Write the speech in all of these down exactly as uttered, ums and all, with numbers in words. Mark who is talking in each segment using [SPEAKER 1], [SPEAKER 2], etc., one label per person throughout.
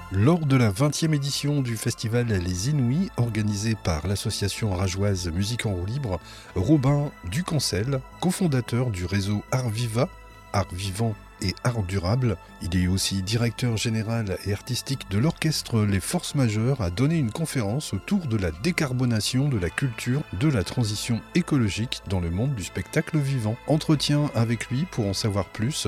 [SPEAKER 1] Lors de la vingtième édition du festival Les Inouïs, organisé par l'association arageoise Musique en roue libre, Robin Ducancel, cofondateur du réseau Art Viva, Art Vivant et Art Durable, il est aussi directeur général et artistique de l'orchestre Les Forces Majeures, a donné une conférence autour de la décarbonation de la culture, de la transition écologique dans le monde du spectacle vivant. Entretien avec lui pour en savoir plus.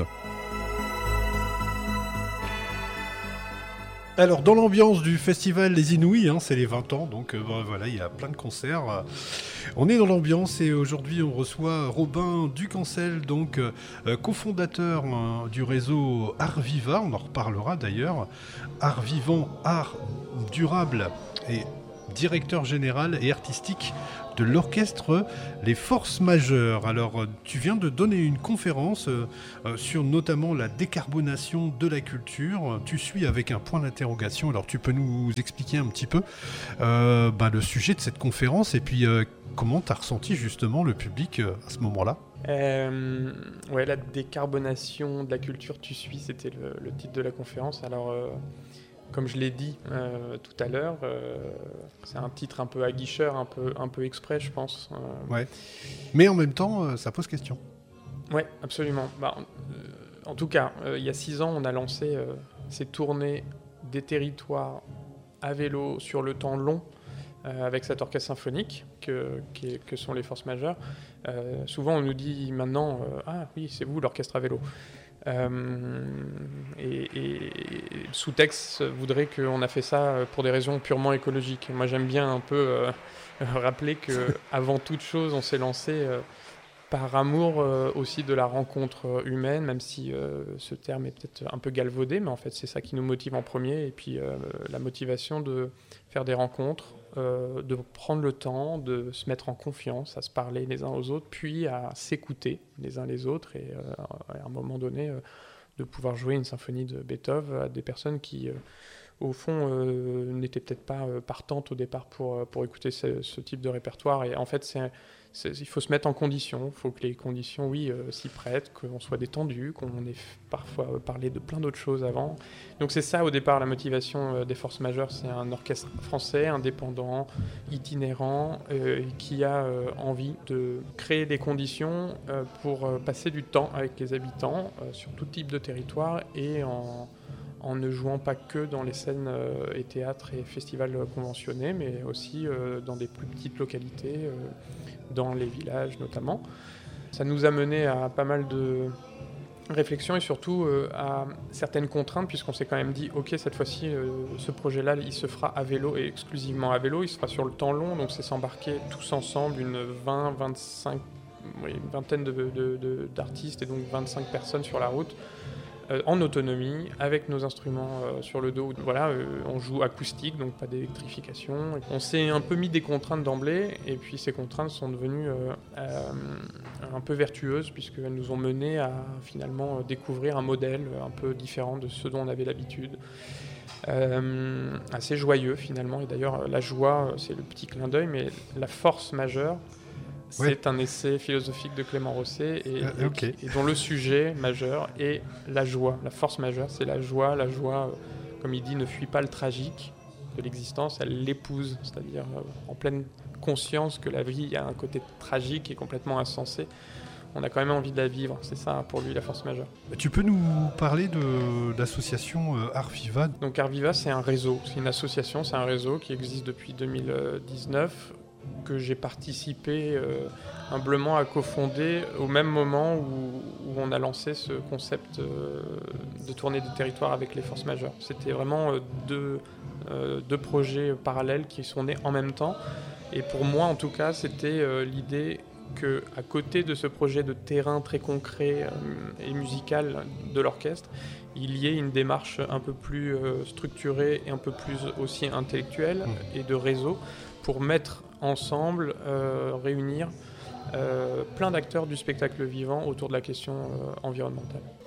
[SPEAKER 1] Alors, dans l'ambiance du festival Les Inouïs, hein, c'est les vingt ans, donc euh, voilà, il y a plein de concerts. On est dans l'ambiance et aujourd'hui, on reçoit Robin Ducancel, donc euh, cofondateur hein, du réseau Art Viva, on en reparlera d'ailleurs, Art Vivant, Art Durable et directeur général et artistique de l'orchestre Les Forces Majeures. Alors, tu viens de donner une conférence euh, sur notamment la décarbonation de la culture. Tu suis avec un point d'interrogation. Alors, tu peux nous expliquer un petit peu euh, bah, le sujet de cette conférence et puis euh, comment tu as ressenti justement le public euh, à ce moment-là?
[SPEAKER 2] Euh, ouais, la décarbonation de la culture, tu suis, c'était le, le titre de la conférence. Alors, euh, comme je l'ai dit euh, tout à l'heure, euh, c'est un titre un peu aguicheur, un peu, un peu exprès, je pense. Euh,
[SPEAKER 1] ouais. Mais en même temps, euh, ça pose question.
[SPEAKER 2] Oui, absolument. Bah, euh, en tout cas, euh, il y a six ans, on a lancé euh, ces tournées des territoires à vélo sur le temps long euh, avec cet orchestre symphonique que, qui, que sont les Forces Majeures. Euh, souvent, on nous dit maintenant euh, « Ah oui, c'est vous l'orchestre à vélo ». Euh, et, et, et le sous-texte voudrait qu'on a fait ça pour des raisons purement écologiques. Moi, j'aime bien un peu euh, rappeler qu'avant toute chose, on s'est lancé euh, par amour euh, aussi de la rencontre humaine, même si euh, ce terme est peut-être un peu galvaudé, mais en fait, c'est ça qui nous motive en premier. Et puis, euh, la motivation de faire des rencontres, euh, de prendre le temps, de se mettre en confiance, à se parler les uns aux autres, puis à s'écouter les uns les autres et euh, à un moment donné, euh, de pouvoir jouer une symphonie de Beethoven à des personnes qui, euh, au fond, euh, n'étaient peut-être pas euh, partantes au départ pour, pour écouter ce, ce type de répertoire. Et en fait, c'est, c'est, il faut se mettre en condition, il faut que les conditions, oui, euh, s'y prêtent, qu'on soit détendu, qu'on ait parfois parlé de plein d'autres choses avant. Donc c'est ça, au départ, la motivation euh, des Forces Majeures. C'est un orchestre français, indépendant, itinérant, euh, qui a euh, envie de créer des conditions euh, pour euh, passer du temps avec les habitants euh, sur tout type de territoire et en... en ne jouant pas que dans les scènes euh, et théâtres et festivals euh, conventionnés, mais aussi euh, dans des plus petites localités, euh, dans les villages notamment. Ça nous a mené à pas mal de réflexions et surtout euh, à certaines contraintes, puisqu'on s'est quand même dit, ok, cette fois-ci, euh, ce projet-là, il se fera à vélo et exclusivement à vélo, il se fera sur le temps long, donc c'est s'embarquer tous ensemble, une vingt, vingt-cinq, oui, une vingtaine de, de, de, d'artistes et donc vingt-cinq personnes sur la route, Euh, en autonomie, avec nos instruments euh, sur le dos. Voilà, euh, on joue acoustique, donc pas d'électrification. On s'est un peu mis des contraintes d'emblée, et puis ces contraintes sont devenues euh, euh, un peu vertueuses, puisqu'elles nous ont menés à finalement découvrir un modèle un peu différent de ce dont on avait l'habitude. Euh, assez joyeux finalement, et d'ailleurs la joie, c'est le petit clin d'œil, mais la force majeure, c'est ouais. un essai philosophique de Clément Rosset et,
[SPEAKER 1] euh, okay.
[SPEAKER 2] et, et dont le sujet majeur est la joie. La force majeure, c'est la joie. La joie, euh, comme il dit, ne fuit pas le tragique de l'existence, elle l'épouse, c'est-à-dire euh, en pleine conscience que la vie a un côté tragique et complètement insensé. On a quand même envie de la vivre, c'est ça pour lui la force majeure.
[SPEAKER 1] Tu peux nous parler de, de l'association euh, Art Viva?
[SPEAKER 2] Donc Art Viva, c'est un réseau, c'est une association, c'est un réseau qui existe depuis deux mille dix-neuf, que j'ai participé euh, humblement à cofonder au même moment où, où on a lancé ce concept euh, de tournée de territoire avec les Forces Majeures. C'était vraiment euh, deux, euh, deux projets parallèles qui sont nés en même temps. Et pour moi, en tout cas, c'était euh, l'idée qu'à côté de ce projet de terrain très concret euh, et musical de l'orchestre, il y ait une démarche un peu plus euh, structurée et un peu plus aussi intellectuelle et de réseau pour mettre ensemble, euh, réunir euh, plein d'acteurs du spectacle vivant autour de la question euh, environnementale.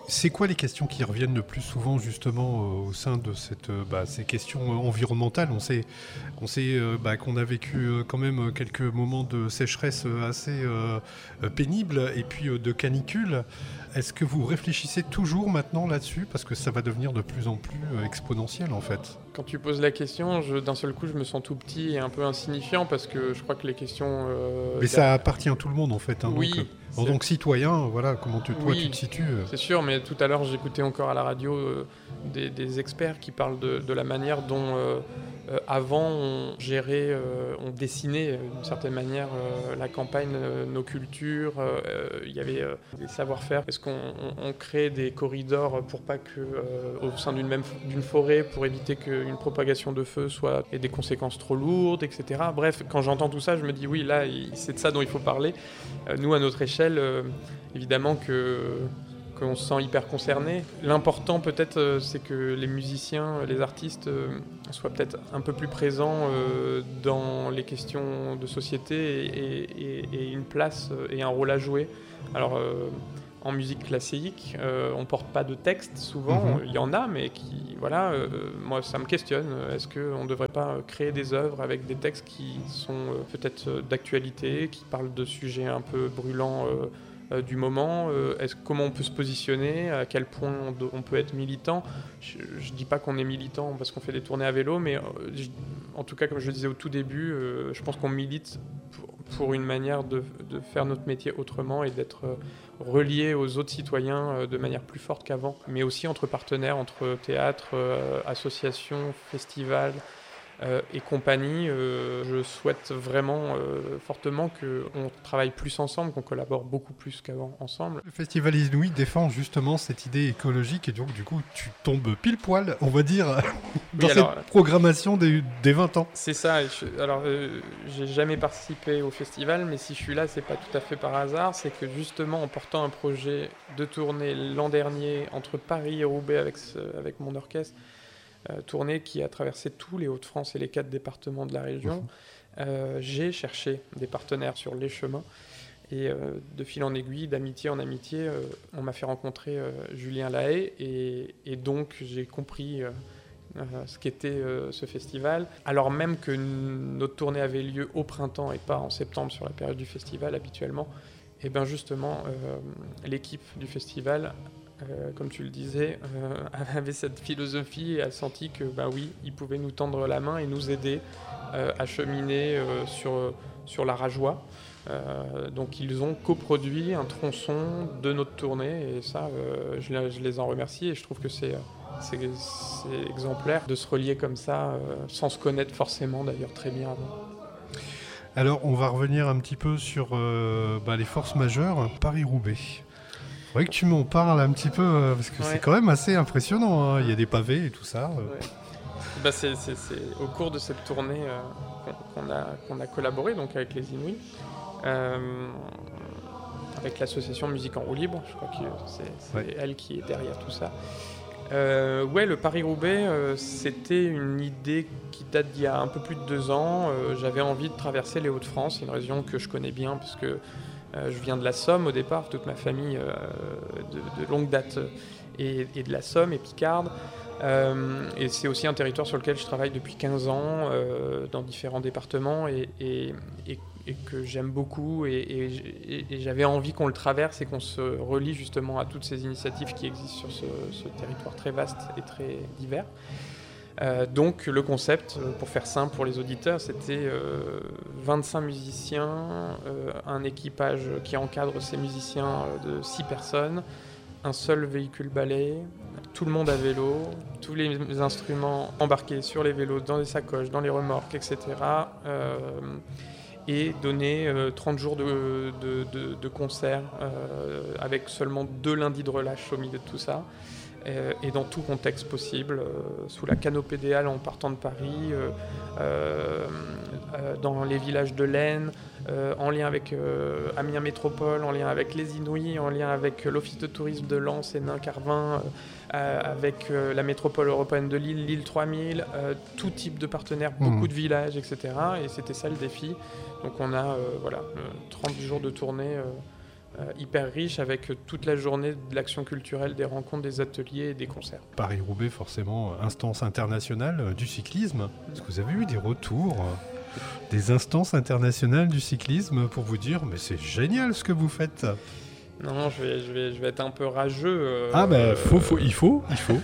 [SPEAKER 1] C'est quoi les questions qui reviennent le plus souvent justement euh, au sein de cette, euh, bah, ces questions euh, environnementales? On sait, on sait euh, bah, qu'on a vécu euh, quand même quelques moments de sécheresse euh, assez euh, euh, pénibles et puis euh, de canicule. Est-ce que vous réfléchissez toujours maintenant là-dessus? Parce que ça va devenir de plus en plus euh, exponentiel en fait.
[SPEAKER 2] Quand tu poses la question, je, d'un seul coup, je me sens tout petit et un peu insignifiant parce que je crois que les questions... Euh,
[SPEAKER 1] mais ça appartient à tout le monde en fait. Hein,
[SPEAKER 2] oui.
[SPEAKER 1] Donc, en tant que citoyen, voilà, comment tu, toi
[SPEAKER 2] oui,
[SPEAKER 1] tu te situes euh...
[SPEAKER 2] C'est sûr, mais tout à l'heure, j'écoutais encore à la radio euh, des, des experts qui parlent de, de la manière dont, euh, euh, avant, on gérait, euh, on dessinait euh, d'une certaine manière euh, la campagne, euh, nos cultures. Euh, il y avait euh, des savoir-faire. Est-ce qu'on on, on crée des corridors pour pas que, euh, au sein d'une même d'une forêt, pour éviter qu'une propagation de feu soit ait des conséquences trop lourdes, et cetera. Bref, quand j'entends tout ça, je me dis oui, là, c'est de ça dont il faut parler. Euh, nous, à notre échelle, euh, évidemment que qu'on se sent hyper concerné. L'important peut-être euh, c'est que les musiciens, les artistes euh, soient peut-être un peu plus présents euh, dans les questions de société et, et, et une place euh, et un rôle à jouer. Alors euh, en musique classique, euh, on porte pas de texte souvent, il mm-hmm. y en a, mais qui, voilà, euh, moi ça me questionne. Est-ce qu'on ne devrait pas créer des œuvres avec des textes qui sont euh, peut-être d'actualité, qui parlent de sujets un peu brûlants euh, Euh, du moment, euh, est-ce, comment on peut se positionner, à quel point on, do, on peut être militant. Je ne dis pas qu'on est militant parce qu'on fait des tournées à vélo, mais euh, je, en tout cas, comme je le disais au tout début, euh, je pense qu'on milite pour, pour une manière de, de faire notre métier autrement et d'être euh, relié aux autres citoyens euh, de manière plus forte qu'avant, mais aussi entre partenaires, entre théâtre, euh, associations, festivals, Euh, et compagnie. Euh, je souhaite vraiment euh, fortement qu'on travaille plus ensemble, qu'on collabore beaucoup plus qu'avant ensemble.
[SPEAKER 1] Le Festival Inouï défend justement cette idée écologique et donc du coup tu tombes pile poil, on va dire, dans oui, alors, cette programmation des, des vingt ans.
[SPEAKER 2] C'est ça. Je, alors euh, j'ai jamais participé au festival, mais si je suis là, c'est pas tout à fait par hasard. C'est que justement en portant un projet de tournée l'an dernier entre Paris et Roubaix avec, ce, avec mon orchestre, Euh, tournée qui a traversé tous les Hauts-de-France et les quatre départements de la région. Mmh. Euh, j'ai cherché des partenaires sur les chemins et euh, de fil en aiguille, d'amitié en amitié, euh, on m'a fait rencontrer euh, Julien Lahaye et, et donc j'ai compris euh, euh, ce qu'était euh, ce festival. Alors même que n- notre tournée avait lieu au printemps et pas en septembre sur la période du festival habituellement, et bien justement euh, l'équipe du festival, Euh, comme tu le disais, euh, avait cette philosophie et a senti que, bah oui, ils pouvaient nous tendre la main et nous aider euh, à cheminer euh, sur, sur la Rajoie. Euh, donc ils ont coproduit un tronçon de notre tournée et ça, euh, je, je les en remercie et je trouve que c'est, c'est, c'est exemplaire de se relier comme ça, euh, sans se connaître forcément d'ailleurs très bien avant.
[SPEAKER 1] Alors on va revenir un petit peu sur euh, bah, les forces majeures, Paris-Roubaix. Il faudrait que tu m'en parles un petit peu, euh, parce que ouais. c'est quand même assez impressionnant, hein. Il y a des pavés et tout ça. Euh.
[SPEAKER 2] Ouais. Bah c'est, c'est, c'est au cours de cette tournée euh, qu'on, qu'on, a, qu'on a collaboré donc, avec les Inouïs, euh, avec l'association Musique en roue libre, je crois que c'est, c'est ouais. elle qui est derrière tout ça. Euh, ouais, le Paris-Roubaix, euh, c'était une idée qui date d'il y a un peu plus de deux ans. Euh, j'avais envie de traverser les Hauts-de-France, c'est une région que je connais bien, parce que Euh, je viens de la Somme au départ, toute ma famille euh, de, de longue date est, est de la Somme et picarde. Euh, et c'est aussi un territoire sur lequel je travaille depuis quinze ans, euh, dans différents départements, et, et, et, et que j'aime beaucoup. Et, et, et j'avais envie qu'on le traverse et qu'on se relie justement à toutes ces initiatives qui existent sur ce, ce territoire très vaste et très divers. Euh, donc le concept, pour faire simple pour les auditeurs, c'était euh, vingt-cinq musiciens, euh, un équipage qui encadre ces musiciens de six personnes, un seul véhicule balai, tout le monde à vélo, tous les instruments embarqués sur les vélos, dans les sacoches, dans les remorques, et cetera. Euh, et donner euh, trente jours de, de, de, de concert euh, avec seulement deux lundis de relâche au milieu de tout ça. Et dans tout contexte possible, euh, sous la canopée des Halles en partant de Paris, euh, euh, dans les villages de l'Aisne, euh, en lien avec euh, Amiens Métropole, en lien avec les Inouïs, en lien avec l'Office de tourisme de Lens et Nain-Carvin, euh, avec euh, la métropole européenne de Lille, Lille trois mille, euh, tout type de partenaires, mmh. beaucoup de villages, et cetera. Et c'était ça le défi. Donc on a euh, voilà, trente jours de tournée. Euh, euh, hyper riche avec toute la journée de l'action culturelle, des rencontres, des ateliers et des concerts.
[SPEAKER 1] Paris-Roubaix, forcément, instance internationale du cyclisme. Est-ce que vous avez eu des retours des instances internationales du cyclisme pour vous dire mais c'est génial ce que vous faites?
[SPEAKER 2] Non, non, je vais, je vais, je vais être un peu rageux. Euh,
[SPEAKER 1] ah ben, bah, faut, faut, il faut, il faut.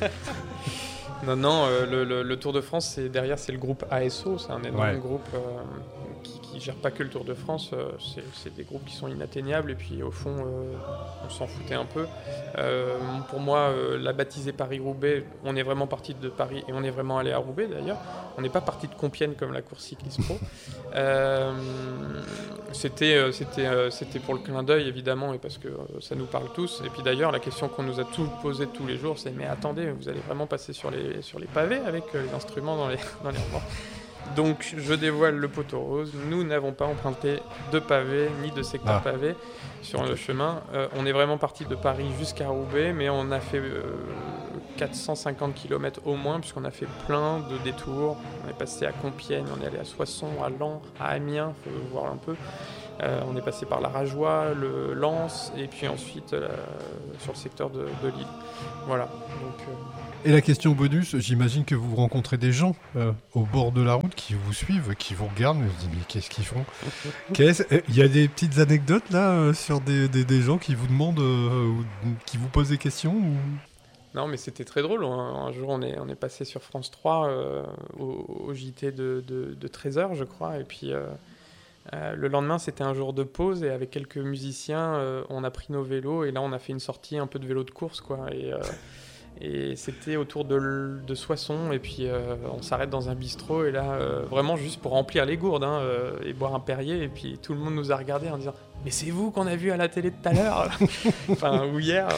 [SPEAKER 2] non, non, euh, le, le, le Tour de France, c'est, derrière, c'est le groupe A S O, c'est un énorme ouais. groupe euh, qui, qui gère pas que le Tour de France. Euh, c'est, c'est des groupes qui sont inatteignables et puis au fond, euh, on s'en foutait un peu. Euh, pour moi, euh, la baptisée Paris-Roubaix, on est vraiment parti de Paris et on est vraiment allé à Roubaix d'ailleurs. On n'est pas parti de Compiègne comme la course cycliste pro. euh, c'était, euh, c'était, euh, c'était pour le clin d'œil évidemment et parce que euh, ça nous parle tous. Et puis d'ailleurs, la question qu'on nous a tous posée tous les jours, c'est mais attendez, vous allez vraiment passer sur les, sur les pavés avec euh, les instruments dans les, dans les remorques. Donc je dévoile le poteau rose, nous n'avons pas emprunté de pavés ni de secteur ah. pavé sur le chemin. Euh, on est vraiment parti de Paris jusqu'à Roubaix, mais on a fait euh, quatre cent cinquante kilomètres au moins, puisqu'on a fait plein de détours. On est passé à Compiègne, on est allé à Soissons, à Laon, à Amiens, il faut voir un peu. Euh, on est passé par la Rajoie, le Lens, et puis ensuite euh, sur le secteur de, de Lille. Voilà. Donc, euh...
[SPEAKER 1] Et la question bonus, j'imagine que vous rencontrez des gens euh, au bord de la route qui vous suivent, qui vous regardent, et vous dites mais qu'est-ce qu'ils font? Qu'est-ce... Il y a des petites anecdotes là euh, sur des, des, des gens qui vous demandent, euh, qui vous posent des questions ou...
[SPEAKER 2] Non, mais c'était très drôle. Un jour, on est, on est passé sur France trois euh, au, au J T de, de, de treize heures, je crois, et puis... Euh... Euh, le lendemain, c'était un jour de pause et avec quelques musiciens, euh, on a pris nos vélos et là, on a fait une sortie un peu de vélo de course, quoi. Et, euh, et c'était autour de, de Soissons et puis euh, on s'arrête dans un bistrot et là, euh, vraiment juste pour remplir les gourdes hein, euh, et boire un Perrier. Et puis tout le monde nous a regardés en disant « Mais c'est vous qu'on a vu à la télé tout à l'heure !» Enfin, ou hier.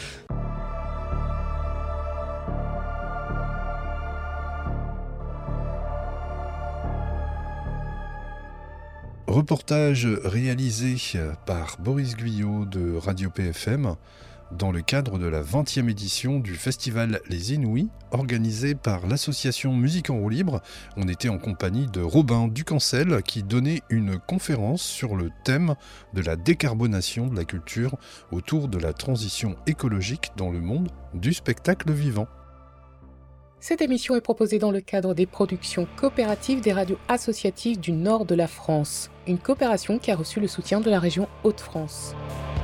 [SPEAKER 1] Reportage réalisé par Boris Guyot de Radio P F M dans le cadre de la vingtième édition du festival Les Inouïs organisé par l'association Musique en roue libre. On était en compagnie de Robin Ducancel qui donnait une conférence sur le thème de la décarbonation de la culture autour de la transition écologique dans le monde du spectacle vivant.
[SPEAKER 3] Cette émission est proposée dans le cadre des productions coopératives des radios associatives du nord de la France, une coopération qui a reçu le soutien de la région Hauts-de-France.